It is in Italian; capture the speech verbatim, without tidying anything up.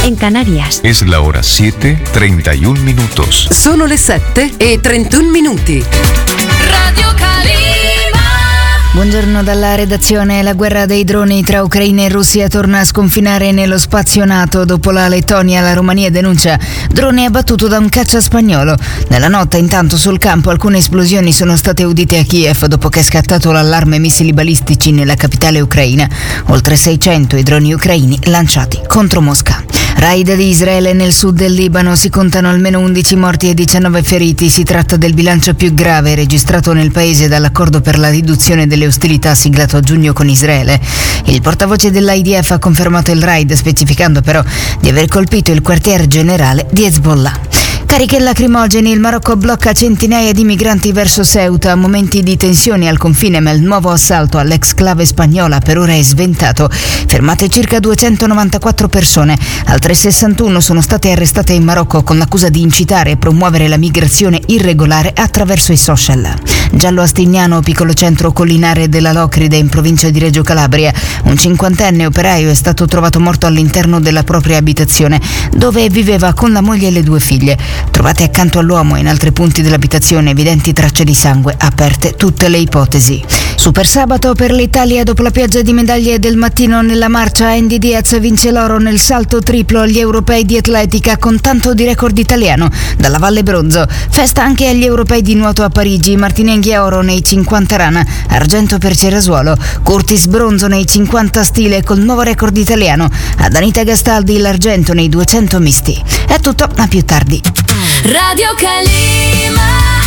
en Canarias. Es la hora siete, treinta y un minutos. Sono le sette e trentuno minuti. Radio Calima. Buongiorno dalla redazione. La guerra dei droni tra Ucraina e Russia torna a sconfinare nello spazio NATO. Dopo la Lettonia, la Romania denuncia drone abbattuto da un caccia spagnolo. Nella notte, intanto, sul campo alcune esplosioni sono state udite a Kiev dopo che è scattato l'allarme missili balistici nella capitale ucraina. Oltre seicento i droni ucraini lanciati contro Mosca. Raid di Israele nel sud del Libano, si contano almeno undici morti e diciannove feriti. Si tratta del bilancio più grave registrato nel paese dall'accordo per la riduzione delle ostilità siglato a giugno con Israele. Il portavoce dell'I D F ha confermato il raid, specificando però di aver colpito il quartier generale di Hezbollah. Cariche lacrimogeni, il Marocco blocca centinaia di migranti verso Ceuta, momenti di tensione al confine, ma il nuovo assalto all'exclave spagnola per ora è sventato. Fermate circa duecentonovantaquattro persone, altre sessantuno sono state arrestate in Marocco con l'accusa di incitare e promuovere la migrazione irregolare attraverso i social. Giallo Astignano, piccolo centro collinare della Locride in provincia di Reggio Calabria, un cinquantenne operaio è stato trovato morto all'interno della propria abitazione, dove viveva con la moglie e le due figlie. Trovate accanto all'uomo in altri punti dell'abitazione evidenti tracce di sangue, aperte tutte le ipotesi. Super sabato per l'Italia, dopo la pioggia di medaglie del mattino nella marcia, Andy Diaz vince l'oro nel salto triplo agli europei di atletica con tanto di record italiano dalla Valle Bronzo. Festa anche agli europei di nuoto a Parigi, Martinenghi oro nei cinquanta rana, argento per Cerasuolo, Curtis bronzo nei cinquanta stile col nuovo record italiano, ad Anita Gastaldi l'argento nei duecento misti. È tutto, a più tardi. Radio Calima.